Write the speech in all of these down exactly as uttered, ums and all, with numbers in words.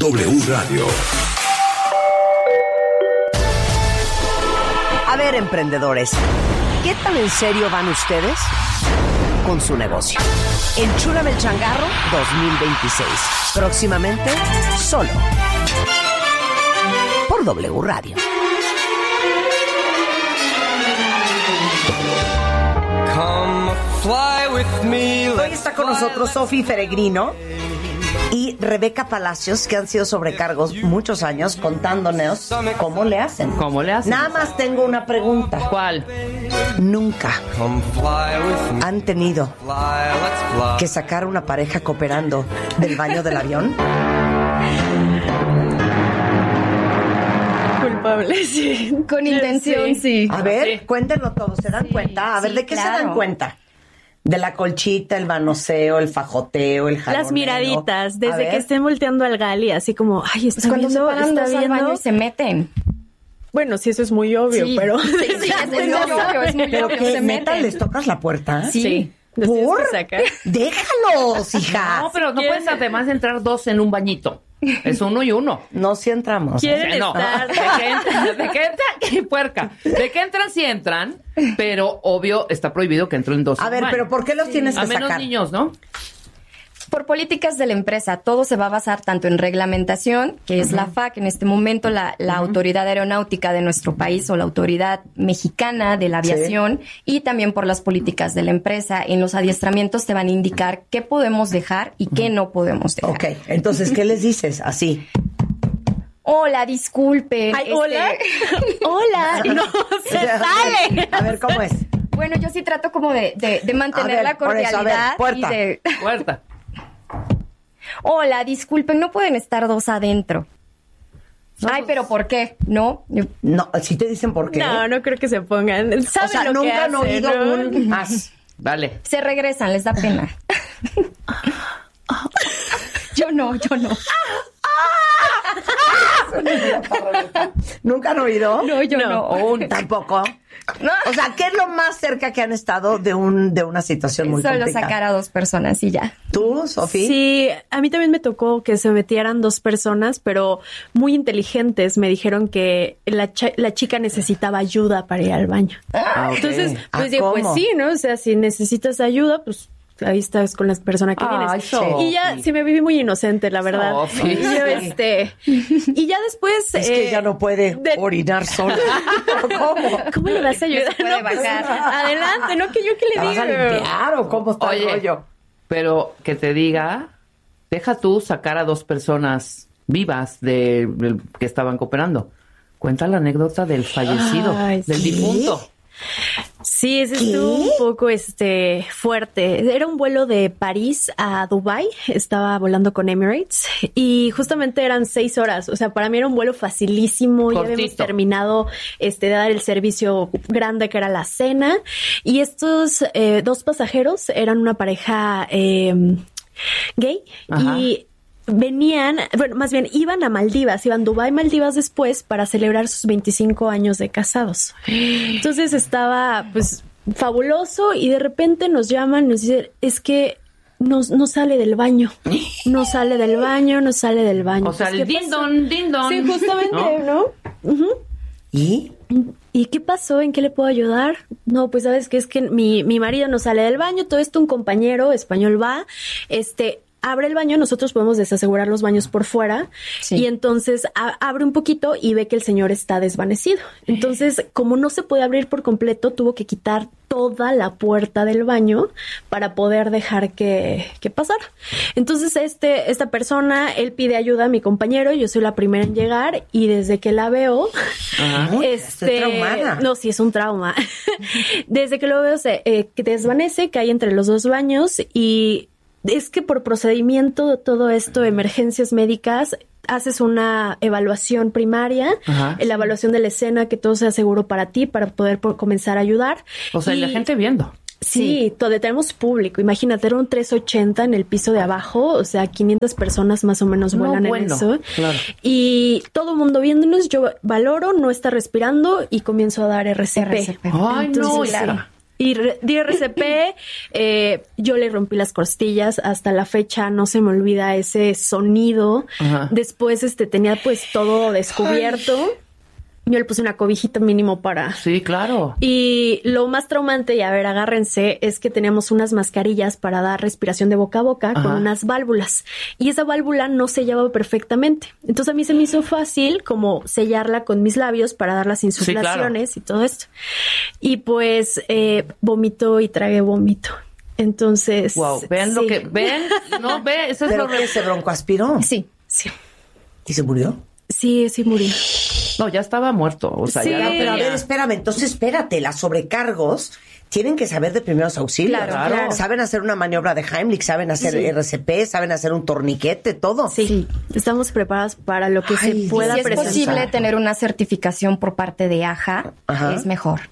W Radio. A ver, emprendedores, ¿qué tan en serio van ustedes con su negocio? Enchúlame el changarro dos mil veintiséis. Próximamente, solo por W Radio. Hoy está con nosotros Sofi Peregrino y Rebeca Palacios, que han sido sobrecargos muchos años contándonos cómo le hacen. ¿Cómo le hacen? Nada más tengo una pregunta. ¿Cuál? ¿Nunca han tenido que sacar una pareja cooperando del baño del avión? Culpable, sí. Con intención, sí. A ver, Sí. cuéntenlo todo. ¿Se dan Sí, cuenta? A ver, sí, ¿de qué claro. se dan cuenta? De la colchita, el manoseo, el fajoteo, el jaloneo. Las miraditas, A desde ver. que estén volteando al gali, así como, ay, está Pues cuando se viendo, paran está dos al viendo. baño y se meten. Bueno, sí, eso es muy obvio, Sí. pero... Sí, sí, es muy obvio, es muy ¿Pero obvio, qué, se neta, meten. les tocas la puerta? Sí. Los tienes ¿Por? que sacar. Déjalos, hija. No, pero no ¿Quién? puedes además entrar dos en un bañito. Es uno y uno. No, si entramos. Quieren O sea, no. estar... De que entran, de que entran, qué puerca. De que entran, sí entran, pero obvio está prohibido que entren dos. A en ver, un baño. pero ¿por qué los tienes A que menos sacar? niños, ¿no? Por políticas de la empresa, todo se va a basar tanto en reglamentación, que es la F A C, en este momento la, la autoridad aeronáutica de nuestro país o la autoridad mexicana de la aviación, y también por las políticas de la empresa. En los adiestramientos te van a indicar qué podemos dejar y qué no podemos dejar. Ok, entonces, ¿qué les dices? Así. Hola, disculpen. Ay, este, hola. Hola. No, se sale. A ver, ¿cómo es? Bueno, yo sí trato como de, de, de mantener A ver, la por eso, a ver, cordialidad puerta. y de... Puerta. Hola, disculpen, no pueden estar dos adentro. Ay, pero ¿por qué? No. yo- No, si te dicen por qué. No, no creo que se pongan. O ¿Saben sea, lo que nunca han hacen, oído no? un más. Dale. Se regresan, les da pena. Yo no, yo no. ¿Nunca han oído? No, yo no. Un, tampoco. O sea, ¿qué es lo más cerca que han estado de un de una situación muy Solo complicada? sacar a dos personas y ya. ¿Tú, Sofía? Sí, a mí también me tocó que se metieran dos personas, pero muy inteligentes. Me dijeron que la, cha- la chica necesitaba ayuda para ir al baño. Ah, ok. Entonces, ¿Ah, pues digo, cómo? pues sí, ¿no? O sea, si necesitas ayuda, pues ahí estás con la persona que Ay, vienes. Sofi. Y ya, sí me viví muy inocente, la verdad. Sofi. Y yo, este, y ya después... Es que eh, ya no puede de- orinar sola. ¿Cómo? ¿Cómo le vas a ayudar? No se puede pues, bajar. adelante, ¿no? Que yo que ¿La le vas a digo. limpiar o cómo está el Oye, rollo? pero que te diga, deja tú sacar a dos personas vivas de, de- que estaban cooperando. Cuenta la anécdota del fallecido, Ay, del sí. difunto. Sí, ese ¿Qué? estuvo un poco este fuerte. Era un vuelo de París a Dubái. Estaba volando con Emirates y justamente eran seis horas. O sea, para mí era un vuelo facilísimo. Ya habíamos Cortito. terminado este de dar el servicio grande que era la cena. Y estos eh, dos pasajeros eran una pareja eh, gay. Ajá. Y venían, bueno, más bien iban a Maldivas, iban Dubái, Maldivas después para celebrar sus veinticinco años de casados. Entonces estaba, pues, fabuloso y de repente nos llaman y nos dicen, es que no, no sale del baño, no sale del baño, no sale del baño. O sea, Pues, el ¿qué din pasó? don, din don. Sí, justamente, ¿No? ¿no? Ujú. ¿Y? ¿Y qué pasó? ¿En qué le puedo ayudar? No, pues sabes que es que mi, mi marido no sale del baño, todo esto un compañero español va, este, abre el baño, nosotros podemos desasegurar los baños por fuera Sí. y entonces a- abre un poquito y ve que el señor está desvanecido. Entonces, como no se puede abrir por completo, tuvo que quitar toda la puerta del baño para poder dejar que, que pasara. Entonces, este, esta persona, él pide ayuda a mi compañero, yo soy la primera en llegar y desde que la veo, Uy, estoy este, traumada. no, sí es un trauma. Desde que lo veo se eh, que desvanece, cae entre los dos baños y es que por procedimiento de todo esto, emergencias médicas, haces una evaluación primaria, Ajá. la evaluación de la escena, que todo sea seguro para ti, para poder por- comenzar a ayudar. O sea, y la Y- gente viendo. Sí, todo, tenemos público. Imagínate, era un trescientos ochenta en el piso de abajo, o sea, quinientas personas más o menos No, vuelan bueno, en eso. claro. Y todo el mundo viéndonos, yo valoro, no está respirando y comienzo a dar R C P. R C P. Ay, no, Entonces, claro. sí. Y re- di R C P, eh, yo le rompí las costillas, hasta la fecha no se me olvida ese sonido. Ajá. Después este tenía pues todo descubierto. Ay. Yo le puse una cobijita mínimo para... Sí, claro. Y lo más traumante, y a ver, agárrense, es que teníamos unas mascarillas para dar respiración de boca a boca. Ajá. Con unas válvulas. Y esa válvula no sellaba perfectamente. Entonces a mí se me hizo fácil como sellarla con mis labios para dar las insuflaciones, sí, claro. Y todo esto. Y pues eh, vomito y tragué vómito. Entonces... Wow, vean sí. lo que... ¿Ven? No, ve, eso es ¿Pero lo que se broncoaspiró? Sí, sí. ¿Y se murió? Sí, sí murió. No, ya estaba muerto. O sea, sí, ya no pero tenía... a ver, espérame. Entonces, espérate. Las sobrecargos tienen que saber de primeros auxilios. Claro, claro. claro. Saben hacer una maniobra de Heimlich, saben hacer sí. R C P, saben hacer un torniquete, todo. Sí, sí. Estamos preparados para lo que Ay, se pueda si presentar. Si es posible tener una certificación por parte de A J A, Ajá. es mejor.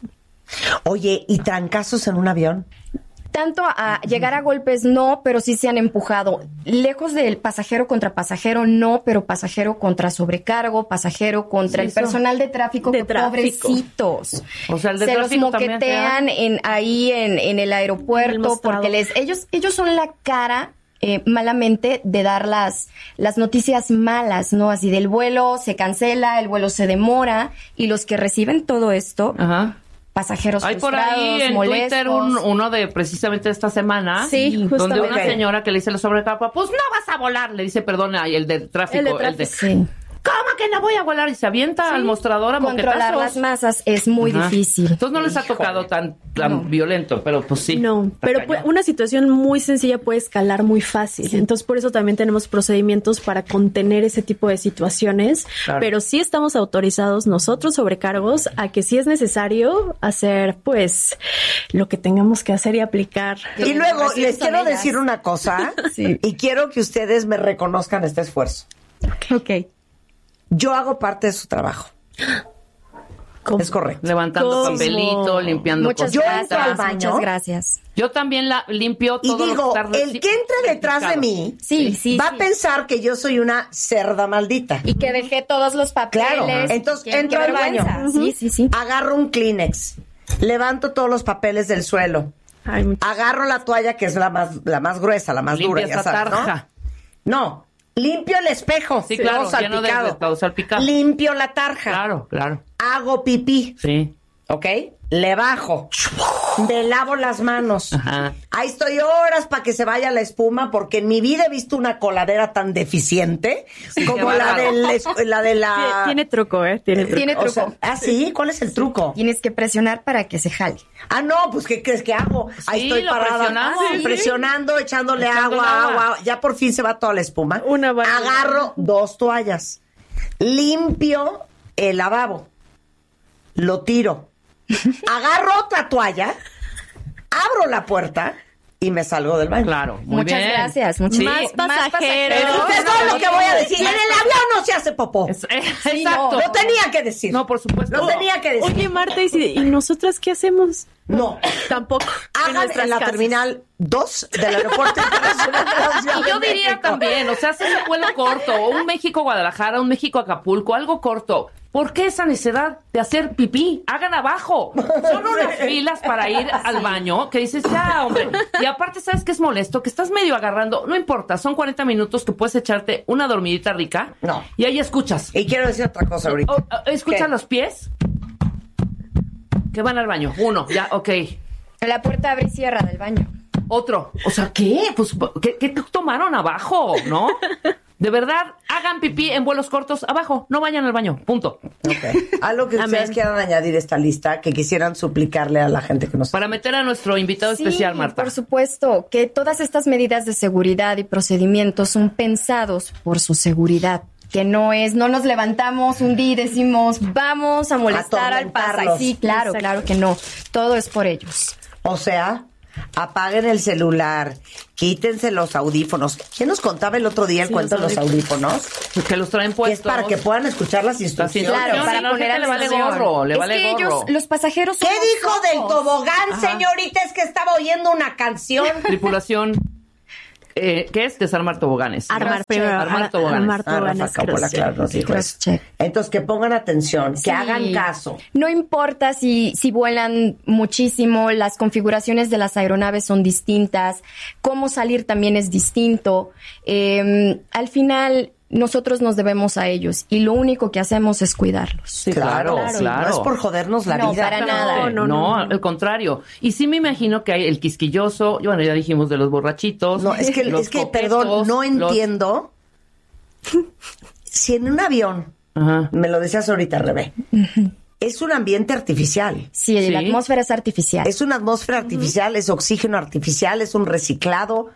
Oye, ¿y trancazos en un avión? Tanto a llegar a golpes no, pero sí se han empujado. Lejos del pasajero contra pasajero no, pero pasajero contra sobrecargo, pasajero contra sí, el personal de tráfico, de que tráfico. Pobrecitos. O sea, el de se tráfico los moquetean en, ahí en, en el aeropuerto el porque les ellos ellos son la cara eh, malamente de dar las las noticias malas, ¿no? Así del vuelo se cancela, el vuelo se demora y los que reciben todo esto. Ajá. Pasajeros hay por ahí en molestos. Twitter un, uno de precisamente esta semana, sí, donde una okay. señora que le dice a la sobrecarga, pues no vas a volar, le dice, perdón, ahí el de tráfico, el de tráfico, el de, sí. ¿Cómo que no voy a volar? Y se avienta sí. al mostrador a moquetazos. Controlar las masas es muy Ajá. difícil. Entonces no les ha tocado tan, tan no. violento, pero pues sí. No, pero pues, una situación muy sencilla puede escalar muy fácil. Sí. Entonces por eso también tenemos procedimientos para contener ese tipo de situaciones. Claro. Pero sí estamos autorizados nosotros sobrecargos a que si es necesario hacer pues lo que tengamos que hacer y aplicar. Y luego les quiero decir una cosa sí. y quiero que ustedes me reconozcan este esfuerzo. Ok. okay. Yo hago parte de su trabajo. ¿Cómo? Es correcto. Levantando ¿Cómo? papelito, limpiando muchas cosas. Gracias, yo entro al baño. Muchas gracias. Yo también la limpio todo. Y digo, lo que el que entre detrás de mí sí, sí, va sí. a pensar que yo soy una cerda maldita. Y que dejé todos los papeles. Claro. Entonces qué, entro qué al baño. Uh-huh. Sí, sí, sí. Agarro un Kleenex. Levanto todos los papeles del suelo. Ay, agarro la toalla que es la más, la más gruesa, la más Limpia dura, ya esa sabes, tarja. ¿no? No. Limpio el espejo. Sí, claro, todo lleno de, de todo salpicado. Limpio la tarja. Claro, claro. Hago pipí. Sí. ¿Ok? Le bajo. Me lavo las manos. Ajá. Ahí estoy horas para que se vaya la espuma, porque en mi vida he visto una coladera tan deficiente sí, como la, del, la de la... Tiene truco, ¿eh? Tiene truco. Tiene truco. O sea, ¿ah, sí? ¿Cuál es el truco? Tienes que presionar para que se jale. Ah, no, pues ¿qué crees que hago? Ahí sí, estoy lo parada. presionamos. Sí. Presionando, echándole Echando agua, agua, agua. Ya por fin se va toda la espuma. Una barra. Agarro dos toallas. Limpio el lavabo. Lo tiro. Agarro otra toalla, abro la puerta y me salgo del baño. Claro, muy muchas bien. gracias. Muchas Sí. Más pasajeros. Eso es todo lo que voy a decir. En el avión no se hace popó. Es, eh, Sí, exacto. Lo tenía que decir. No, por supuesto. Lo tenía que decir. Oye, Marta, ¿y, si, ¿y nosotras qué hacemos? No. Tampoco. Hagan en, nuestras en la casas. terminal dos del aeropuerto internacional de la Ciudad Y yo de diría México. también, o sea, hacer un vuelo corto, un México-Guadalajara, un México-Acapulco, algo corto. ¿Por qué esa necesidad de hacer pipí? Hagan abajo. Son unas filas para ir al baño que dices, ya, hombre. Y aparte, ¿sabes qué es molesto? Que estás medio agarrando, no importa, son cuarenta minutos que puedes echarte una dormidita rica. No. Y ahí escuchas. Y quiero decir otra cosa ahorita. O- o- ¿Escuchas ¿Qué? los pies? Que van al baño. Uno, ya, ok. La puerta abre y cierra del baño. Otro. O sea, ¿qué? Pues, ¿qué, qué tomaron abajo? ¿No? De verdad, hagan pipí en vuelos cortos abajo. No vayan al baño. Punto. Okay. Algo que ustedes Amén. quieran añadir a esta lista, que quisieran suplicarle a la gente que nos... Para meter a nuestro invitado especial, Sí, Marta. por supuesto, que todas estas medidas de seguridad y procedimientos son pensados por su seguridad. Que no es, no nos levantamos un día y decimos, vamos a molestar al Atormentarlos. pasajero. Sí, claro, Exacto. claro que no. Todo es por ellos. O sea, apaguen el celular, quítense los audífonos. ¿Quién nos contaba el otro día el Sí, cuento de los los audífonos? Que los traen Que es puestos. para que puedan escuchar las Las instrucciones. instrucciones. Claro, para la poner gente le vale atención. gorro, le es vale que gorro. ellos, los pasajeros ¿Qué somos dijo del sordos. tobogán, Ajá. señorita? Es que estaba oyendo una canción. Tripulación. Eh, ¿Qué es? Desarmar toboganes. Armar primero. Armar toboganes. Armar Ah, Rafa toboganes. Capola, cross-check. claro, nos dijo eso. Cross-check. Entonces, que pongan atención, Sí. que hagan caso. No importa si, si vuelan muchísimo, las configuraciones de las aeronaves son distintas, cómo salir también es distinto. Eh, al final, nosotros nos debemos a ellos y lo único que hacemos es cuidarlos. Sí, claro, claro. No es por jodernos la No, vida. para nada. No, No, no, no, no. al contrario. Y sí me imagino que hay el quisquilloso, bueno, ya dijimos de los borrachitos. No, es que, los es que coquetos, perdón, no los- entiendo. Si en un avión, Ajá. me lo decías ahorita, Rebe, es un ambiente artificial. Sí, Sí. la atmósfera es artificial. Es una atmósfera artificial, es oxígeno artificial, es un reciclado.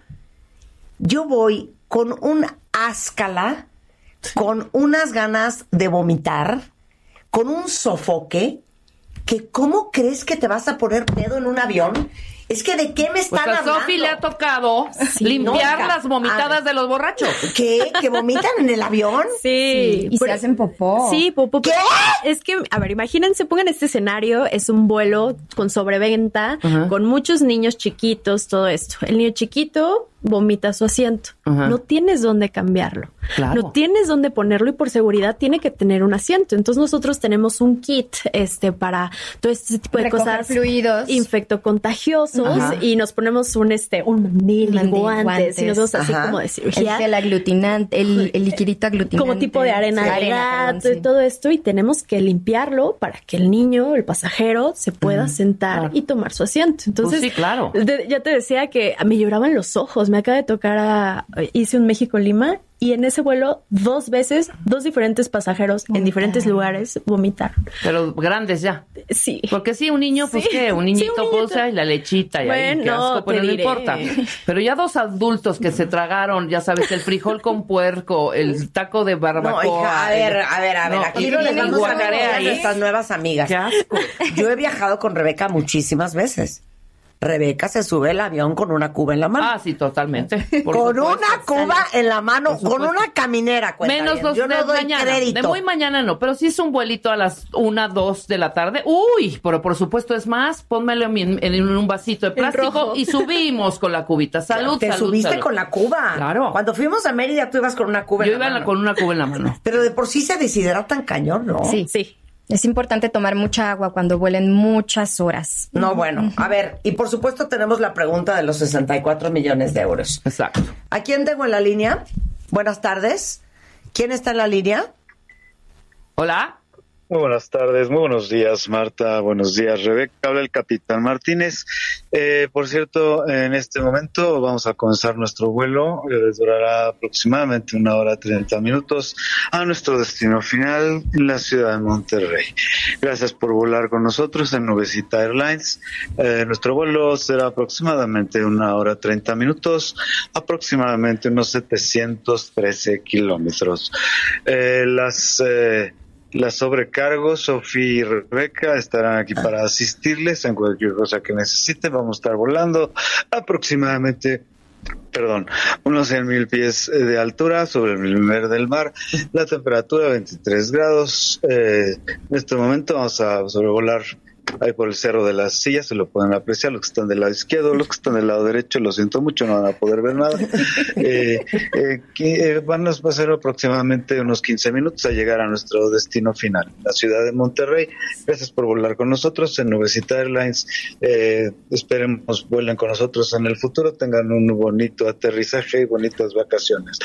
Yo voy con un áscala, con unas ganas de vomitar, con un sofoque, que ¿cómo crees que te vas a poner pedo en un avión? Es que ¿de qué me Pues están a hablando? Sofi le ha tocado limpiar no, hija. las vomitadas Ah. de los borrachos. ¿Qué? ¿Que vomitan en el avión? Sí. y se pero- hacen popó. Sí, popó. ¿Qué? Es que, a ver, imagínense, pongan este escenario, es un vuelo con sobreventa, Ajá. con muchos niños chiquitos, todo esto. El niño chiquito vomita su asiento. Ajá. No tienes dónde cambiarlo. Claro. No tienes dónde ponerlo y por seguridad tiene que tener un asiento. Entonces nosotros tenemos un kit este para todo este tipo de Recoger cosas fluidos. infectocontagiosos Ajá. y nos ponemos un este un mandil, y Mandil, guantes, guantes. y nos vamos así Ajá. como de El cirugía. gel aglutinante, el, el liquidito aglutinante. Como tipo de arena Sí, de gato perdón, y sí. todo esto, y tenemos que limpiarlo para que el niño, el pasajero, se pueda sentar claro. y tomar su asiento. Entonces, Pues sí, claro. de- ya te decía que me lloraban los ojos. Me acaba de tocar a, hice un México-Lima y en ese vuelo dos veces, dos diferentes pasajeros en diferentes lugares vomitaron. Pero grandes ya. Sí. Porque sí, un niño, pues Sí. qué, un Sí, niñito, un niñito. pues, ay, la lechita y ahí, Bueno, qué asco, pero te no diré. importa. Pero ya dos adultos que se tragaron, ya sabes, el frijol con puerco, el taco de barbacoa. No, hija, a ver, el- a ver, a ver, No, aquí y no les vienen vamos a guacarea conocer a ahí. nuestras nuevas amigas. Qué asco. Yo he viajado con Rebeca muchísimas veces. Rebeca se sube al avión con una cuba en la mano. Ah, sí, totalmente. Por con supuesto. una cuba en la mano, Por supuesto. con una caminera, cuenta Menos bien. dos Yo de no doy mañana. crédito. De muy mañana no, pero si es un vuelito a las una, dos de la tarde, uy, pero por supuesto es más, pónmelo en, en un vasito de plástico rojo. y subimos con la cubita. Salud, Te salud, subiste salud. con la cuba. Claro. Cuando fuimos a Mérida, tú ibas con una cuba en Yo la iba mano. con una cuba en la mano. Pero de por sí se deshidratan cañón, ¿no? Sí. Sí. Es importante tomar mucha agua cuando vuelen muchas horas. No, bueno. A ver, y por supuesto tenemos la pregunta de los sesenta y cuatro millones de euros. Exacto. ¿A quién tengo en la línea? Buenas tardes. ¿Quién está en la línea? Hola. Muy buenas tardes, muy buenos días, Marta, buenos días, Rebeca. Habla el capitán Martínez. Eh, por cierto, en este momento vamos a comenzar nuestro vuelo, que durará aproximadamente una hora treinta minutos, a nuestro destino final en la ciudad de Monterrey. Gracias por volar con nosotros en Nubecita Airlines. Eh, nuestro vuelo será aproximadamente una hora treinta minutos, aproximadamente unos setecientos trece kilómetros. Eh, las... Eh, Las sobrecargos, Sofía y Rebeca estarán aquí para asistirles en cualquier cosa que necesiten. Vamos a estar volando aproximadamente, perdón, unos cien mil pies de altura sobre el nivel del mar. La temperatura veintitrés grados. Eh, en este momento vamos a sobrevolar ahí por el Cerro de las Sillas, se lo pueden apreciar los que están del lado izquierdo, los que están del lado derecho, lo siento mucho, no van a poder ver nada. Eh, eh, que, eh, van a pasar aproximadamente unos quince minutos a llegar a nuestro destino final, la ciudad de Monterrey. Gracias por volar con nosotros en Nubecita Airlines. Eh, esperemos vuelen con nosotros en el futuro, tengan un bonito aterrizaje y bonitas vacaciones.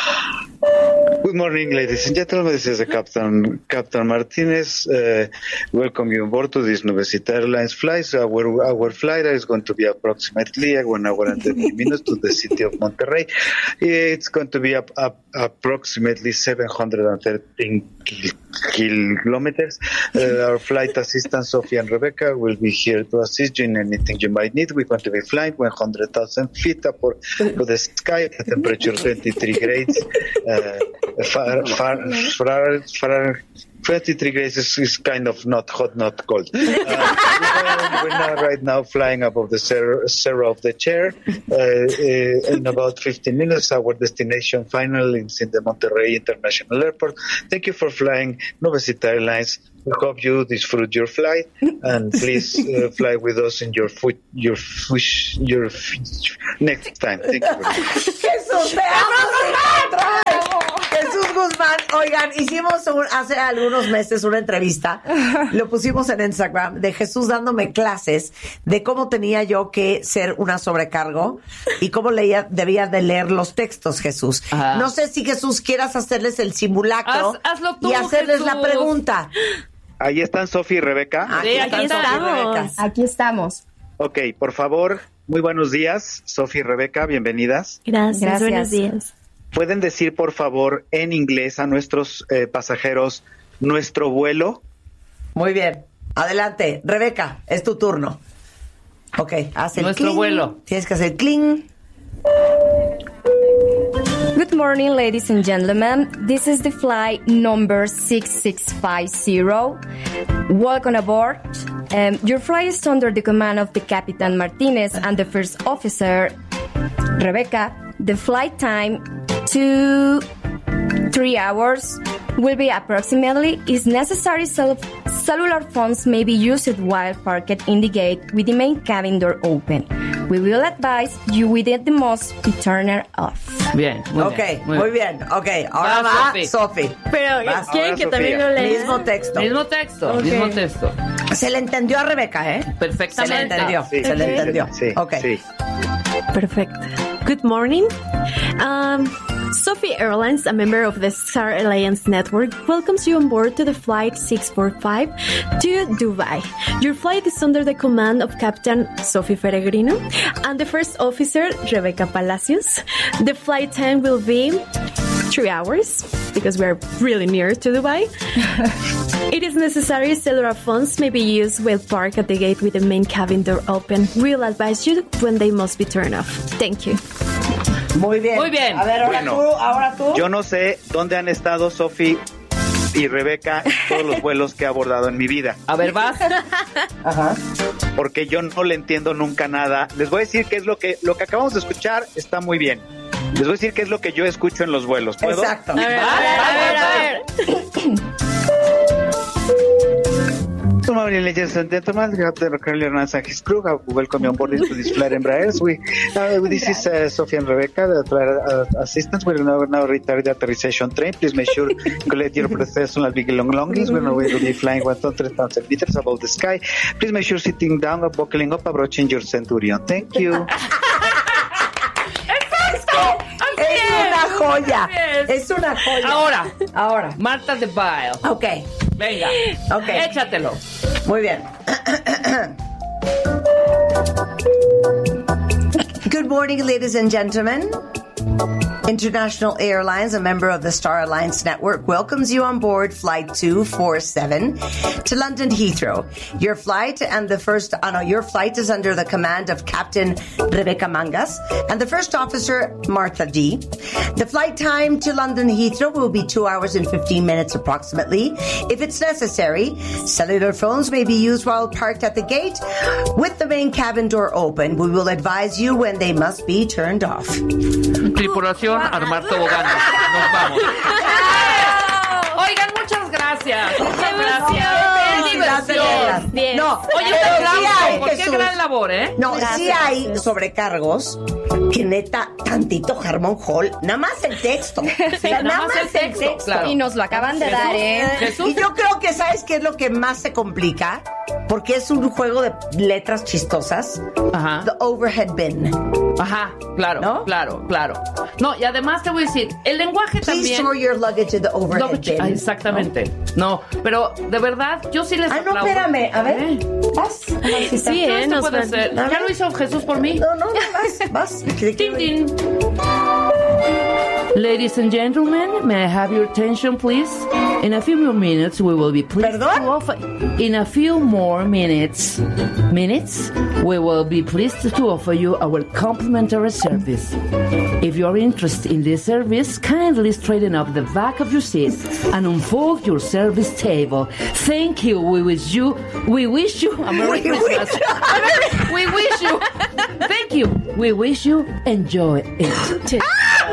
Good morning, ladies and gentlemen. This is the Captain Captain Martinez. Uh, welcome you on board to this Nubecita Airlines flight. So our our flight is going to be approximately one hour and thirty minutes to the city of Monterrey. It's going to be up, up approximately seven hundred thirteen kilometers. Uh, our flight assistant Sophia and Rebecca will be here to assist you in anything you might need. We're going to be flying one hundred thousand feet up for, for the sky at a temperature twenty-three grades. Uh, far, far, far, far, twenty-three degrees is, is kind of not hot, not cold. Uh, we're, we're now right now flying above the zero, zero of the chair. Uh, uh, in about fifteen minutes, our destination final is in the Monterrey International Airport. Thank you for flying Novacita Airlines. We hope you disfruit your flight, and please uh, fly with us in your foot, your fish, your f- next time. Thank you very much. Jesús, te amo, Jesús Guzmán. Oigan, hicimos un, hace algunos meses una entrevista, lo pusimos en Instagram, de Jesús dándome clases de cómo tenía yo que ser una sobrecargo y cómo leía, debía de leer los textos, Jesús. Ajá. No sé si, Jesús, quieras hacerles el simulacro Haz, hazlo tú, y hacerles Jesús. la pregunta. Ahí están Sofía y Rebeca. Aquí, Sí, están aquí Sofía y estamos. Rebeca. Aquí estamos. Ok, por favor, muy buenos días, Sofía y Rebeca, bienvenidas. Gracias, Gracias. buenos días. ¿Pueden decir, por favor, en inglés a nuestros eh, pasajeros nuestro vuelo? Muy bien. Adelante. Rebeca, es tu turno. Ok, haz el Nuestro cling. vuelo. Tienes que hacer cling. Good morning, ladies and gentlemen. This is the flight number six six five zero. Welcome aboard. Um, your flight is under the command of the Captain Martinez and the first officer, Rebecca. The flight time, two, three hours, will be approximately. Is necessary cell- cellular phones may be used while parked in the gate with the main cabin door open. We will advise you within the most be turned off. Bien, muy Ok, bien. muy bien. Ok, ahora Va, va Sofi. Sofi. Pero Vas. quieren Ahora, que también Sofía. lo lea. Mismo texto. Mismo texto, Ok. mismo texto. Se le entendió a Rebeca, ¿eh? Perfectamente. Se le entendió. Sí, Se le sí, entendió. Sí, Ok. sí. Perfect. Good morning. Um, Sophie Airlines, a member of the Star Alliance Network, welcomes you on board to the flight six forty-five to Dubai. Your flight is under the command of Captain Sophie Peregrino and the first officer, Rebecca Palacios. The flight time will be three hours because we are really near to Dubai. It is necessary cellular phones may be used while parked at the gate with the main cabin door open. We'll advise you when they must be turned off. Thank you. Muy bien. Muy bien. A ver, ahora Bueno. tú, ahora tú. Yo no sé dónde han estado Sofía y Rebeca en todos los vuelos que he abordado en mi vida, A ver, vas. Ajá. porque yo no le entiendo nunca nada. Les voy a decir qué es lo que lo que acabamos de escuchar está muy bien. Les voy a decir qué es lo que yo escucho en los vuelos. ¿Puedo? Exacto. A ver, a ver, a ver, a ver. Good morning, ladies and gentlemen. Captain Carly Hernandez and his crew have welcomed you on board into this flight Embraers. We, uh, this is uh, Sophia and Rebecca, the flight uh, assistants. We're now, now retarded the authorization train. Please make sure you collect your personal belongings. We're now going to be flying one hundred thousand meters above the sky. Please make sure sitting down, buckling up, approaching your Centurion. Thank you. Es una joya. es. Es una joya. Ahora, Ahora. Marta de Bail. Ok. Venga. Ok. Échatelo. Muy bien. Good morning, ladies and gentlemen. International Airlines, a member of the Star Alliance Network, welcomes you on board Flight two forty-seven to London Heathrow. Your flight and the first, oh no, your flight is under the command of Captain Rebecca Mangas and the first officer, Martha D. The flight time to London Heathrow will be two hours and fifteen minutes approximately. If it's necessary, cellular phones may be used while parked at the gate with the main cabin door open. We will advise you when they must be turned off. Tripulación, armar toboganes. Nos vamos. Oigan, muchas gracias. Muchas gracias. Qué diversión. Bien. No, Oye, un pero sí aplauso, hay, porque qué Jesús. gran labor, ¿eh? No, sí Gracias. hay sobrecargos que neta, tantito Harmon Hall, nada más el texto. O sea, nada más el texto, claro. Y nos lo acaban de dar, ¿eh? Jesús. Y yo creo que, ¿sabes qué es lo que más se complica? Porque es un juego de letras chistosas. Ajá. The overhead bin. Ajá, claro, ¿No? claro, claro. No, y además te voy a decir, el lenguaje Please también. store your luggage in the overhead No, bin. ah, exactamente. No, pero de verdad, yo sí les Ah, no, aplaudo. espérame. A ver. ¿Eh? Vas. Amarcita. Sí, Yo ¿eh? esto Nos puede van- ser. A ¿Ya ver. lo hizo Jesús por mí? No, no, no, vas. Vas. Tin, tin. Ladies and gentlemen, may I have your attention, please? In a few more minutes, we will be pleased ¿Perdón? to offer. In a few more minutes, minutes, we will be pleased to offer you our complimentary service. If you are interested in this service, kindly straighten up the back of your seat and unfold your service table. Thank you. We wish you. We wish you a Merry Christmas. We wish you. Thank you. We wish you enjoy it.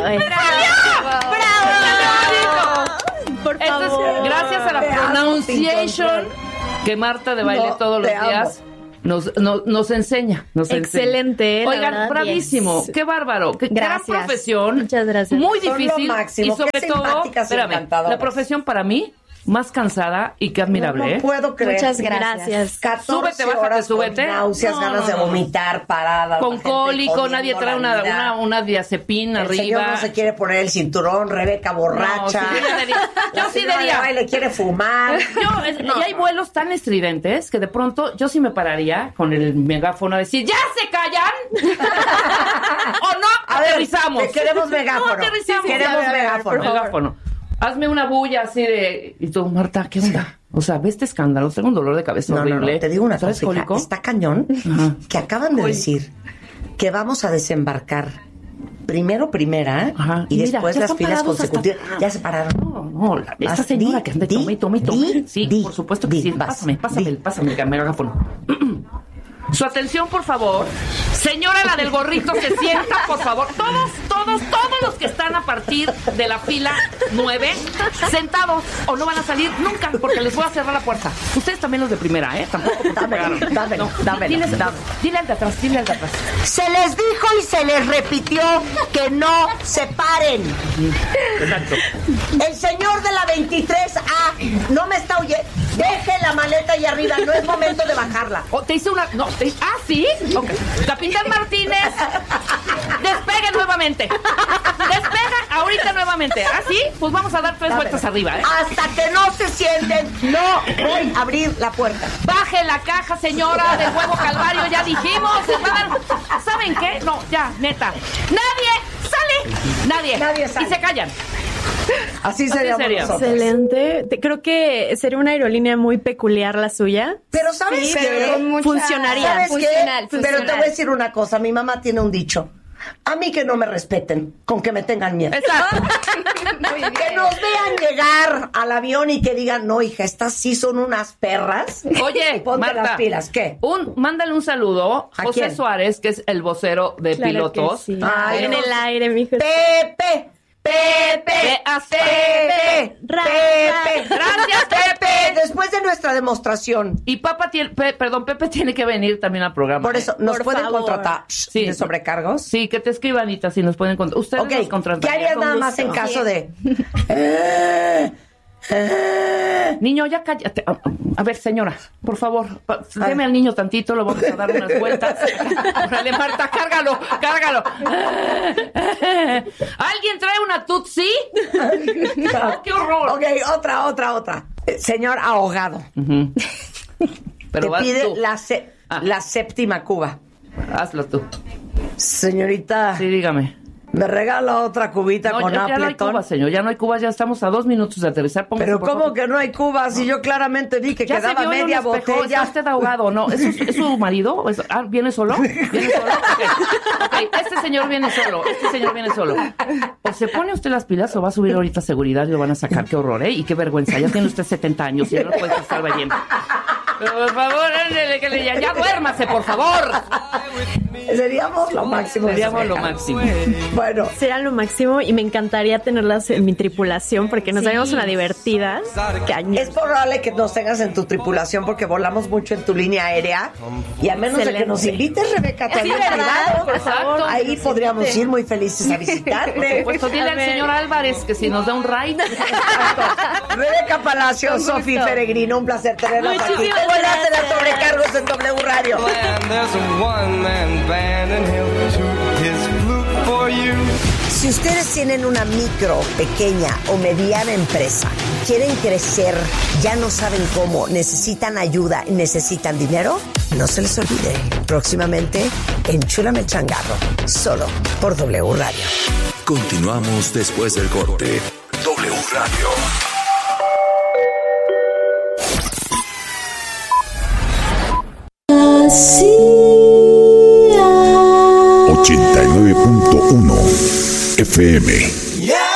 Por Esto es favor. gracias a la Te amo, pronunciation sin que Marta de Baile No, todos los te amo. días nos, nos, nos enseña. Nos Excelente, enseña. la Oigan, verdad, bravísimo. yes. Qué bárbaro. Qué gran Gracias. profesión. Muchas gracias. Muy Son lo difícil. máximo. Y sobre Qué todo, simpáticas y espérame, encantadoras. la profesión para mí más cansada y qué admirable. No, no ¿eh? puedo creer. Muchas gracias. Gracias. catorce Súbete, bájate, horas súbete. Con náuseas, No, ganas no, de no. vomitar, paradas. Con la gente cólico, jodiendo nadie trae la una, vida. una, una diazepina El señor arriba. no se quiere poner el cinturón, Rebeca borracha. No, sí, yo diría- yo La sí señora diría- de baile quiere fumar. Yo, es- y hay vuelos tan estridentes que de pronto yo sí me pararía con el megáfono a decir, ¡ya se callan! ¿O no? A ver, aterrizamos. te queremos megáfono. No, aterrizamos. Sí, sí, queremos A ver, a ver, megáfono. por favor. Megáfono. Hazme una bulla así de... Y tú, Marta, ¿qué onda? O sea, ve este escándalo, tengo un dolor de cabeza No, no, horrible. no, te digo una ¿Traes cosa, hija, cólico? está cañón Ajá. que acaban de decir que vamos a desembarcar primero primera Ajá. y Mira, después ya las están filas parados hasta- consecutivas. Ya se pararon. No, no, la- esta Vas, señora di, que anda y di, tome y tome y tome. di, Sí, di, por supuesto que di, sí. vas, Pásame, pásame, di. pásame el megáfono. Su atención, por favor. Señora, la del gorrito, se sienta, por favor. Todos, todos, todos los que están a partir de la fila nueve, sentados o no van a salir nunca, porque les voy a cerrar la puerta. Ustedes también los de primera, ¿eh? Tampoco porque Dámelo, pagaron. dámelo, dámelo, Diles- dámelo. Dile al de atrás, dile al de atrás. Se les dijo y se les repitió que no se paren. Exacto. El señor de la veintitrés A no me está oyendo. Deje la maleta ahí arriba, no es momento de bajarla. Oh, te hice una... No, te... Ah, ¿sí? Ok. Capitán Martínez, despegue nuevamente. Despega ahorita nuevamente. ¿Ah, sí? Pues vamos a dar tres Dámelo. vueltas arriba, ¿eh? Hasta que no se sienten, no voy a abrir la puerta. Baje la caja, señora, del huevo calvario, ya dijimos. Se va a dar- ¿Saben qué? No, ya, neta. ¡Nadie sale! Nadie. Nadie sale. Y se callan. Así seríamos sería. nosotros. Excelente. Te- Creo que sería una aerolínea muy peculiar la suya. Pero ¿sabes Sí, qué? pero con mucha- Funcionaría. ¿Sabes Funcional, qué? Pero te funcional. voy a decir una cosa. Mi mamá tiene un dicho. A mí que no me respeten, con que me tengan miedo. Exacto. Muy bien. Que nos vean llegar al avión y que digan, no, hija, estas sí son unas perras. Oye, Ponte Marta, las pilas. ¿Qué? Un, mándale un saludo a ¿A José quién? Suárez, que es el vocero de Claro pilotos. que sí. Ay, en no. el aire, mijo. Pepe, Pepe, Pe- hace- Pepe, Ra- Pepe. Gracias, Pepe. Después de nuestra demostración, Y Papa tiene, Pe- perdón, Pepe tiene que venir también al programa. por ¿eh? eso, ¿nos Por pueden favor. contratar Sí. de sobrecargos? Sí, que te escriba, Anita, si nos pueden contratar. Ustedes Ok, nos contratan. ¿qué harías Con nada gusto. más en caso de... Eh, eh, Niño, ya cállate. A, a ver, señora, por favor, pa- deme al niño tantito, lo vamos a dar unas vueltas. Órale, Marta, cárgalo, cárgalo. ¿Alguien trae una tutsi? Oh, ¡Qué horror! Ok, otra, otra, otra. Eh, Señor ahogado, Ujú. Pero te vas pide tú. la, se- Ah. la séptima cuba. Hazlo tú. Señorita, Sí, dígame. ¿me regala otra cubita No, con ya, ya no hay Appleton? cubas, señor. Ya no hay cubas, ya estamos a dos minutos de aterrizar. Póngase, Pero por ¿cómo favor. que no hay cubas? Si yo claramente vi que Ya se quedaba vio en un media espejo, Está botella. usted ahogado, ¿no? ¿Es su, es su marido? ¿O es- ah, ¿Viene solo? ¿Viene solo? Ok. Ok, este señor viene solo. Este señor viene solo. O se pone usted las pilas o va a subir ahorita a seguridad y lo van a sacar. Qué horror, ¿eh? Y qué vergüenza. Ya tiene usted setenta años y ya no puede estar bien. Pero por favor, ándele, que le ya, ya duérmase, por favor. Seríamos lo máximo. Seríamos lo máximo. Bueno, Será lo máximo y me encantaría tenerlas en mi tripulación porque nos Sí. haríamos una divertida. Cañón. es probable que nos tengas en tu tripulación porque volamos mucho en tu línea aérea y a menos de que Excelente. nos invites, Rebeca, tu Sí, avión ¿verdad? privado, Por favor. ahí podríamos ir muy felices a visitarte. Pues dile al señor Álvarez que si nos da un ride. Rebeca Palacio, Sofi Peregrino, un placer tenerlas aquí. Muchísimas ¿Cómo le hacen las gracias. sobrecargos en W Radio? And there's a one-man band and he'll toot his flute for you. Si ustedes tienen una micro, pequeña o mediana empresa, quieren crecer, ya no saben cómo, necesitan ayuda y necesitan dinero, No se les olvide, próximamente Enchúlame el Changarro, solo por W Radio. Continuamos después del corte. W Radio. ochenta y nueve punto uno F M. Yeah.